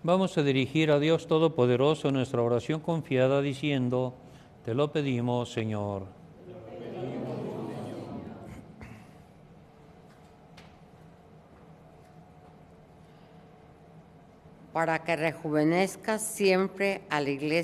Vamos a dirigir a Dios Todopoderoso nuestra oración confiada diciendo, te lo pedimos, Señor. Para que rejuvenezca siempre a la Iglesia